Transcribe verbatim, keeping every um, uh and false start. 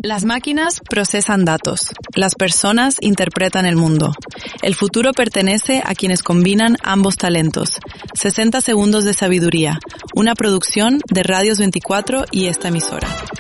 Las máquinas procesan datos. Las personas interpretan el mundo. El futuro pertenece a quienes combinan ambos talentos. sesenta segundos de sabiduría. Una producción de Radios veinticuatro y esta emisora.